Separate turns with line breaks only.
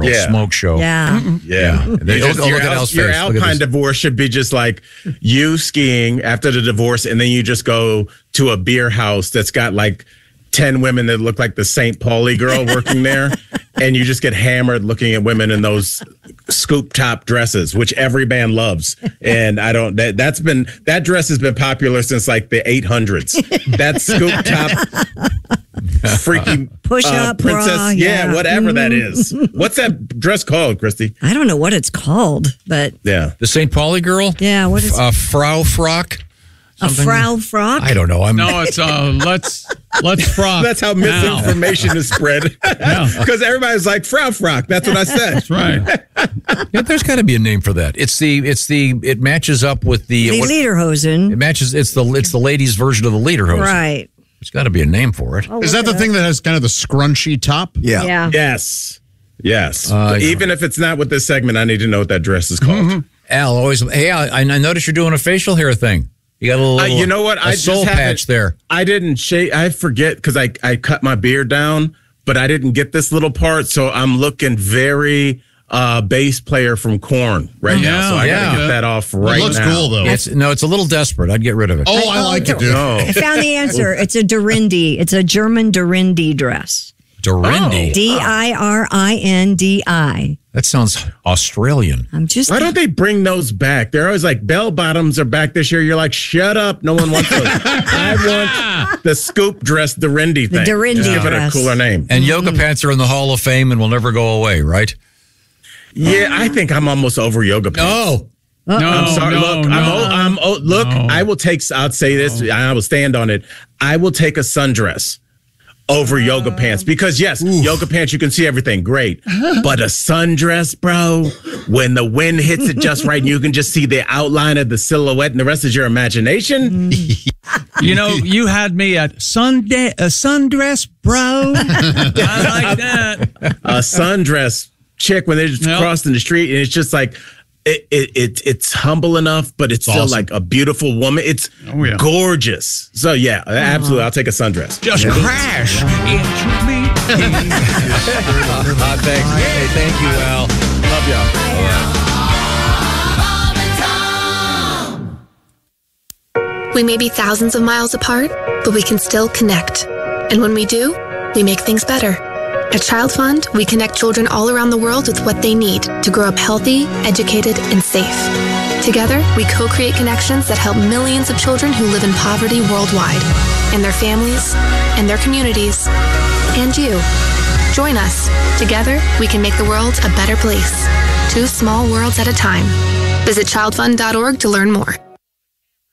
girl smoke show.
Yeah.
Yeah. Your Alpine divorce should be just like you skiing after the divorce, and then you just go to a beer house that's got like 10 women that look like the St. Pauli girl working there, and you just get hammered looking at women in those scoop top dresses, which every band loves. And that dress has been popular since like the 800s. That scoop top freaky
push up
princess,
bra,
whatever that is. What's that dress called, Christy?
I don't know what it's called, but
the St. Pauli girl.
Yeah, what is
Frau Frock?
Something? A Frau Frock?
I don't know.
No, it's let's frock.
That's how misinformation is spread. Because everybody's like Frau Frock. That's what I said.
That's right.
Yeah, there's got to be a name for that. It matches up with the
lederhosen.
It matches. It's the ladies' version of the lederhosen.
Right.
There's got to be a name for it.
Is that the thing that has kind of the scrunchy top?
Yeah.
Yes. Even if it's not with this segment, I need to know what that dress is called.
Mm-hmm. Al, always. Hey, Al, I noticed you're doing a facial hair thing. You got a little.
You know what?
I soul patch there.
I didn't shave. I forget because I cut my beard down, but I didn't get this little part, so I'm looking very bass player from Korn right now. So I got to get that off right now.
It looks cool though.
It's a little desperate. I'd get rid of it.
Oh, I like it, dude.
No.
I found the answer. It's a Dorindi. It's a German Dorindi dress.
Dorindi.
Dirindi.
That sounds Australian.
Why don't they bring those back? They're always like, bell bottoms are back this year. You're like, shut up. No one wants those. I want the scoop dress Dorindi thing.
The Dorindi
Just give it a
dress.
cooler name.
And yoga pants are in the Hall of Fame and will never go away, right?
Yeah, I think I'm almost over yoga pants.
No.
I'm sorry. Look, I will take. I'll say this. I will stand on it. I will take a sundress over yoga pants because yoga pants you can see everything, great. But a sundress, bro, when the wind hits it just right, and you can just see the outline of the silhouette, and the rest is your imagination.
You had me at a sundress, bro. I like that.
A sundress chick when they're just crossing the street, and it's just like. It's humble enough, but it's still like a beautiful woman. It's gorgeous. So absolutely, I'll take a sundress.
Just crash into me.
Thanks. Hey, thank you, Al.
Love
y'all. We may be thousands of miles apart, but we can still connect. And when we do, we make things better. At Child Fund, we connect children all around the world with what they need to grow up healthy, educated, and safe. Together, we co-create connections that help millions of children who live in poverty worldwide, and their families, and their communities, and you. Join us. Together, we can make the world a better place. 2 small worlds at a time. Visit childfund.org to learn more.